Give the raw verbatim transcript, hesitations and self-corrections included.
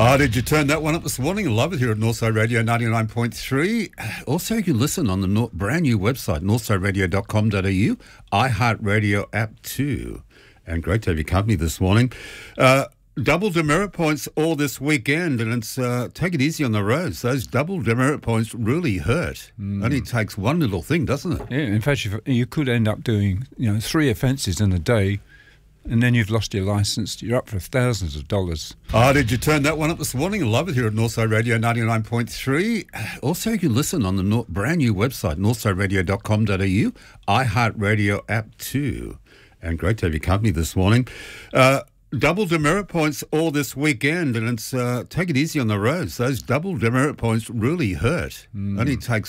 Oh, did you turn that one up this morning? I love it here at Northside Radio ninety-nine point three. Also, you can listen on the Nor- brand new website, northside radio dot com dot a u, iHeartRadio app too. And great to have your company this morning. Uh, double demerit points all this weekend, and it's uh, take it easy on the roads. Those double demerit points really hurt. Mm. Only takes one little thing, doesn't it? Yeah, in fact, you, you could end up doing you know three offences in a day, and then you've lost your licence. You're up for thousands of dollars. Oh, did you turn that one up this morning? I love it here at Northside Radio ninety-nine point three. Also, you can listen on the Nor- brand new website, northside radio dot com dot a u, iHeartRadio app too. And great to have your company this morning. Uh, double demerit points all this weekend, and it's uh, take it easy on the roads. Those double demerit points really hurt. Mm. Only takes